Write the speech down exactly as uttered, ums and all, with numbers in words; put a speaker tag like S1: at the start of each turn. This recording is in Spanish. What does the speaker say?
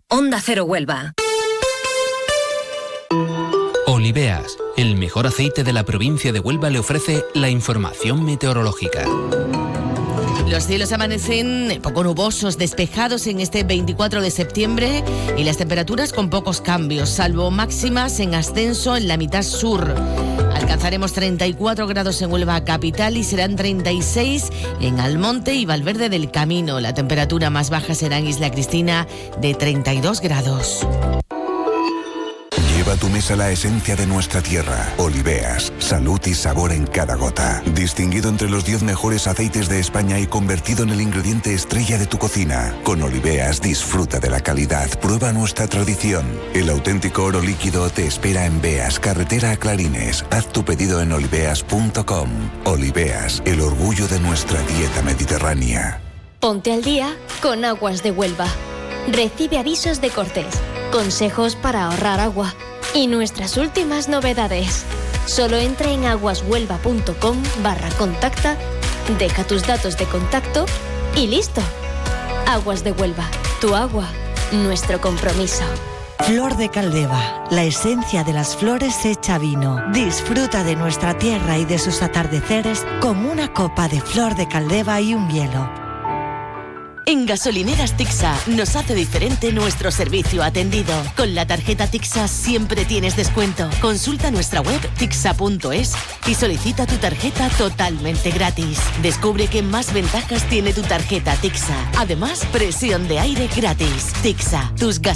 S1: Onda Cero Huelva.
S2: Oliveas, el mejor aceite de la provincia de Huelva, le ofrece la información meteorológica.
S3: Los cielos amanecen poco nubosos, despejados en este veinticuatro de septiembre y las temperaturas con pocos cambios, salvo máximas en ascenso en la mitad sur. Alcanzaremos treinta y cuatro grados en Huelva capital y serán treinta y seis en Almonte y Valverde del Camino. La temperatura más baja será en Isla Cristina, de treinta y dos grados.
S4: Lleva a tu mesa la esencia de nuestra tierra. Oliveas, salud y sabor en cada gota. Distinguido entre los diez mejores aceites de España y convertido en el ingrediente estrella de tu cocina. Con Oliveas disfruta de la calidad, prueba nuestra tradición. El auténtico oro líquido te espera en Beas, carretera a Clarines. Haz tu pedido en oliveas punto com. Oliveas, el orgullo de nuestra dieta mediterránea.
S5: Ponte al día con Aguas de Huelva. Recibe avisos de cortes, consejos para ahorrar agua y nuestras últimas novedades. Solo entra en aguashuelva.com barra contacta, deja tus datos de contacto y listo. Aguas de Huelva, tu agua, nuestro compromiso.
S6: Flor de Caldeva, la esencia de las flores hecha vino. Disfruta de nuestra tierra y de sus atardeceres con una copa de Flor de Caldeva y un hielo.
S3: En Gasolineras Tixa nos hace diferente nuestro servicio atendido. Con la tarjeta Tixa siempre tienes descuento. Consulta nuestra web tixa punto es y solicita tu tarjeta totalmente gratis. Descubre qué más ventajas tiene tu tarjeta Tixa. Además, presión de aire gratis. Tixa, tus gas